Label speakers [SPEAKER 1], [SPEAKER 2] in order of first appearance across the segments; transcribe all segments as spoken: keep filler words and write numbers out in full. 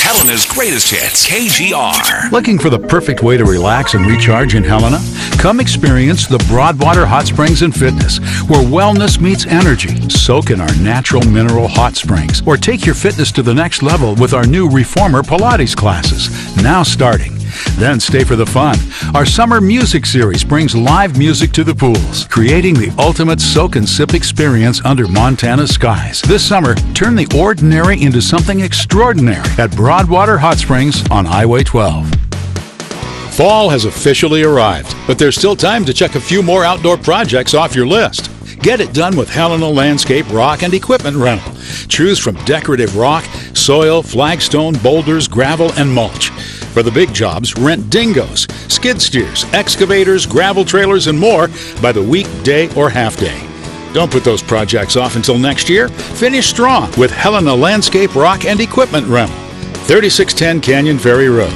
[SPEAKER 1] Helena's greatest hits, K G R.
[SPEAKER 2] Looking for the perfect way to relax and recharge in Helena? Come experience the Broadwater Hot Springs and Fitness, where wellness meets energy. Soak in our natural mineral hot springs, or take your fitness to the next level with our new Reformer Pilates classes, now starting. Then stay for the fun. Our summer music series brings live music to the pools, creating the ultimate soak and sip experience under Montana's skies. This summer, turn the ordinary into something extraordinary at Broadwater Hot Springs on Highway twelve. Fall has officially arrived, but there's still time to check a few more outdoor projects off your list. Get it done with Helena Landscape Rock and Equipment Rental. Choose from decorative rock, soil, flagstone, boulders, gravel, and mulch. For the big jobs, rent dingoes, skid steers, excavators, gravel trailers, and more by the week, day, or half day. Don't put those projects off until next year. Finish strong with Helena Landscape Rock and Equipment Rental. thirty-six ten Canyon Ferry Road.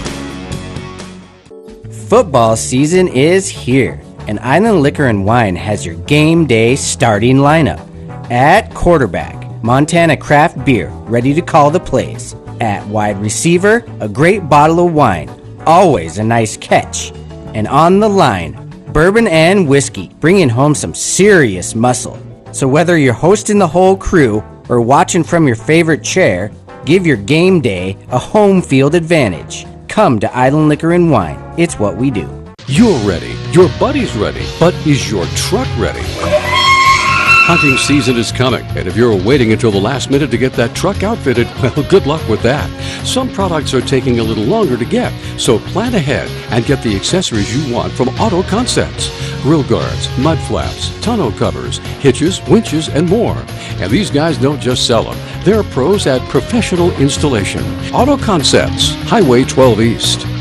[SPEAKER 3] Football season is here, and Island Liquor and Wine has your game day starting lineup. At quarterback, Montana Craft Beer, ready to call the plays. At wide receiver, a great bottle of wine, always a nice catch. And on the line, bourbon and whiskey, bringing home some serious muscle. So whether you're hosting the whole crew or watching from your favorite chair, give your game day a home field advantage. Come to Island Liquor and Wine. It's what we do.
[SPEAKER 4] You're ready. Your buddy's ready. But is your truck ready? Hunting season is coming, and if you're waiting until the last minute to get that truck outfitted, well, good luck with that. Some products are taking a little longer to get, so plan ahead and get the accessories you want from Auto Concepts. Grill guards, mud flaps, tonneau covers, hitches, winches, and more. And these guys don't just sell them. They're pros at professional installation. Auto Concepts, Highway twelve East.